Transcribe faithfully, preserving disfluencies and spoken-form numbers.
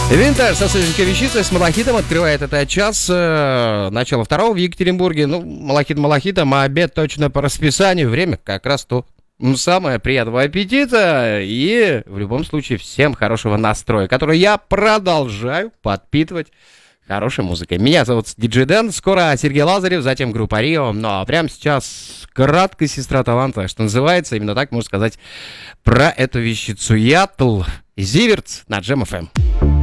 Винтаж со свеженькой вещицей с Малахитом открывает этот час. Э, начало второго в Екатеринбурге. Ну, Малахит Малахитом, а обед точно по расписанию. Время как раз то самое. Приятного аппетита и в любом случае всем хорошего настроя, который я продолжаю подпитывать хорошей музыкой. Меня зовут Диджей Дэн, скоро Сергей Лазарев, затем группа Рио. Ну а прямо сейчас краткая сестра таланта, что называется, именно так можно сказать про эту вещицу. Ятл Зиверт на Джем эф эм.